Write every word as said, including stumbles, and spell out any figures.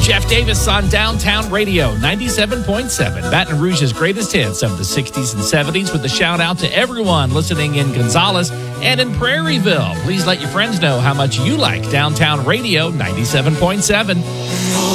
Jeff Davis on Downtown Radio, ninety-seven point seven, Baton Rouge's greatest hits of the sixties and seventies, with a shout out to everyone listening in Gonzales and in Prairieville. Please let your friends know how much you like Downtown Radio, ninety-seven point seven.